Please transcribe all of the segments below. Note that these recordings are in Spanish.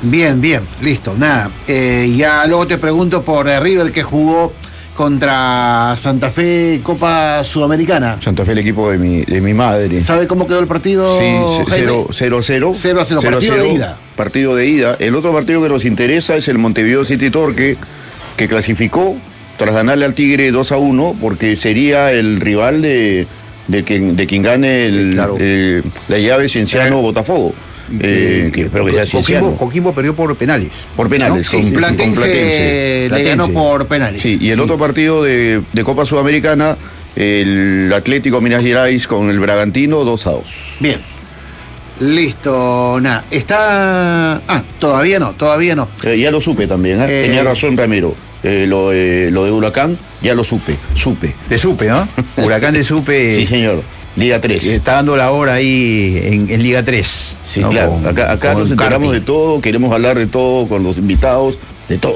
Bien, listo, nada. Ya luego te pregunto por River, que jugó contra Santa Fe, Copa Sudamericana. Santa Fe, el equipo de mi madre. ¿Sabe cómo quedó el partido? Sí, Jaime? 0-0. 0-0, partido de ida. Partido de ida. El otro partido que nos interesa es el Montevideo City Torque, que clasificó tras ganarle al Tigre 2-1, porque sería el rival de quien gane la llave Cienciano-Botafogo. Que espero que sea Cienciano. Coquimbo perdió por penales. Por penales, ¿no? con Platense le ganó por penales. Sí, y el otro partido de Copa Sudamericana, el Atlético Minas Gerais con el Bragantino, 2-2. Bien. Listo, nada. Está... todavía no. Ya lo supe también, tenía razón Ramiro. Lo de Huracán, ya lo supe. Te supe, ¿no? Huracán de supe. Sí, señor. Liga 3. Está dando la hora ahí en Liga 3. Sí, ¿no? claro. Acá nos enteramos de todo, queremos hablar de todo con los invitados, de todo.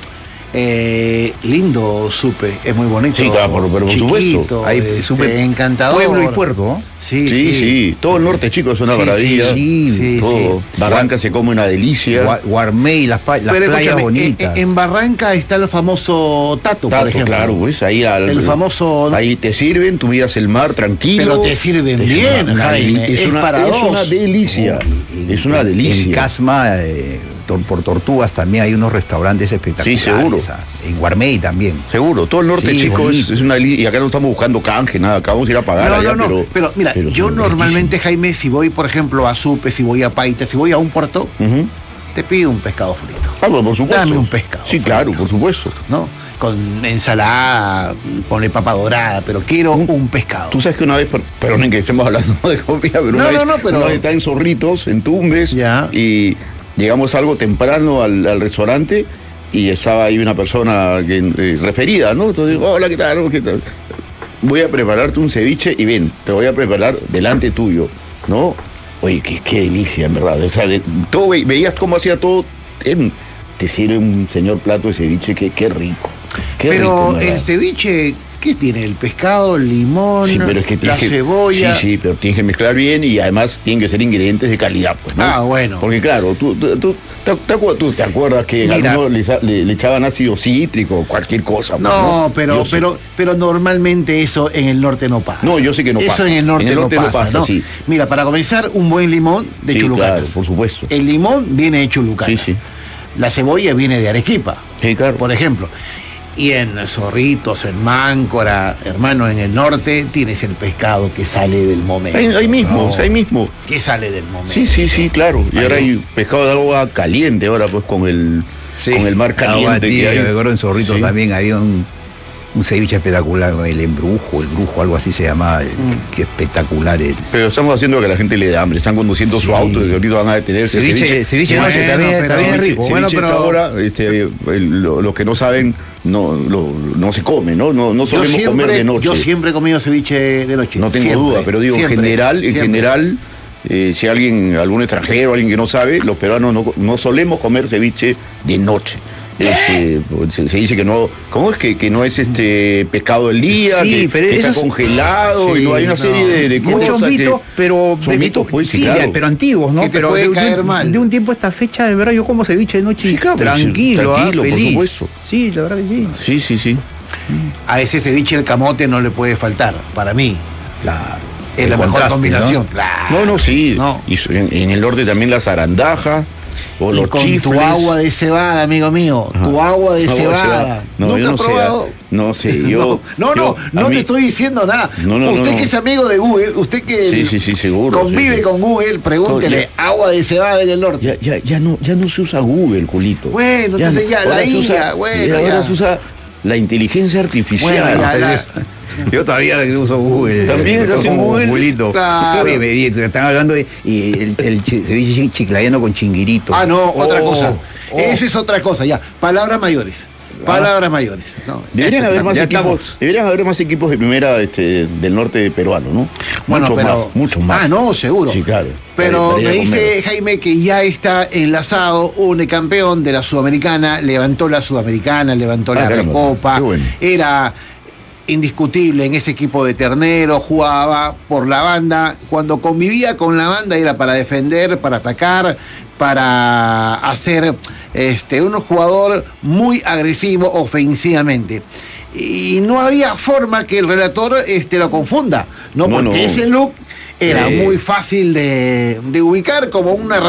Lindo Supe, es muy bonito. Sí, claro, por supuesto. Ahí, Supe, encantador. Pueblo y puerto, ¿no? Sí. Todo el norte, chicos, es una maravilla. Sí. Barranca se come una delicia. Guarmey, las playas bonitas. En Barranca está el famoso Tato, por ejemplo. Claro, pues ahí el famoso. Ahí te sirven, tú miras el mar tranquilo. Pero te sirven bien, Jaime. Es una delicia. Es una delicia. En Casma, por Tortugas también hay unos restaurantes espectaculares. Sí, seguro. En Guarmey también. Seguro, todo el norte, chicos, es una delicia. Y acá no estamos buscando canje, nada, acá vamos a ir a pagar. Pero mira, yo normalmente, Jaime, si voy, por ejemplo, a Supe, si voy a Paita, si voy a un puerto, te pido un pescado frito. Pues, por supuesto. Dame un pescado. Sí, frito, claro, por supuesto. ¿no? Con ensalada, ponle papa dorada, pero quiero un pescado. Tú sabes que una vez, perdonen que estemos hablando de comida, pero una vez está en Zorritos, en Tumbes, y llegamos algo temprano al restaurante y estaba ahí una persona referida, ¿no? Entonces digo, hola, ¿qué tal? Voy a prepararte un ceviche y ven, te voy a preparar delante tuyo, ¿no? Oye, qué delicia, en verdad. O sea, todo veías cómo hacía todo. Te sirve un señor plato de ceviche, qué rico. Pero el ceviche, ¿qué tiene? El pescado, el limón, la cebolla. Sí, pero tienes que mezclar bien y además tienen que ser ingredientes de calidad, pues, ¿no? Bueno. Porque claro, tú te acuerdas que algunos le echaban ácido cítrico o cualquier cosa. No, pero normalmente eso en el norte no pasa. No, yo sé que no pasa. Eso en el norte no pasa, ¿no? Sí. Mira, para comenzar, un buen limón de Chulucatas. Claro, por supuesto. El limón viene de Chulucatas. Sí. La cebolla viene de Arequipa, claro. Por ejemplo. Y en Zorritos, en Máncora, hermano, en el norte, tienes el pescado que sale del momento. Ahí mismo. Que sale del momento. Sí, claro. Y ahora hay pescado de agua caliente, ahora pues con el mar caliente que hay. Yo recuerdo en Zorritos también había un ceviche espectacular, el brujo, algo así se llamaba, que espectacular. Pero estamos haciendo que la gente le dé hambre, están conduciendo su auto y ahorita van a detenerse. Ceviche también rico. Bueno, pero ahora, los que no saben, no se come, ¿no? No solemos comer de noche. Yo siempre he comido ceviche de noche. No tengo duda, pero digo, en general, si algún extranjero, alguien que no sabe, los peruanos no solemos comer ceviche de noche. Se dice que no, ¿cómo es que no es pescado del día, que está congelado, y no hay una serie de cosas. Muchos mitos, pero son mitos, pues, claro. pero antiguos, ¿no? Que te puede caer mal. De un tiempo a esta fecha, de verdad, yo como ceviche de noche tranquilo, feliz. Por supuesto. Sí, la verdad que sí. Sí. A ese ceviche el camote no le puede faltar, para mí. Claro. Es la mejor combinación. ¿No? Claro. No, sí. Y en el norte también la zarandaja. O y los con chifles. Tu agua de cebada, amigo mío. Ajá. Tu agua de cebada. No, yo no sé. No sé, yo. No te estoy diciendo nada. Usted que es amigo de Google, usted que sí, seguro, convive con Google, pregúntele, agua de cebada en el norte. Ya no se usa Google, Julito. Bueno, entonces la IA, ahora se usa la inteligencia artificial. Bueno, yo todavía uso Google. También estás en Google. Googlito. Claro. Oye, están hablando de el ceviche chiclayano con chinguirito. Otra cosa. Eso es otra cosa, ya. Palabras mayores. No, deberían haber más equipos de primera del norte peruano, ¿no? Bueno, mucho más. Seguro. Sí, claro. Pero me dice Jaime que ya está enlazado un campeón de la Sudamericana, levantó la Recopa, bueno. Era indiscutible en ese equipo de Ternero, jugaba por la banda, cuando convivía con la banda era para defender, para atacar, para hacer un jugador muy agresivo ofensivamente. Y no había forma que el relator lo confunda, ¿no? Porque ese look era muy fácil de ubicar como una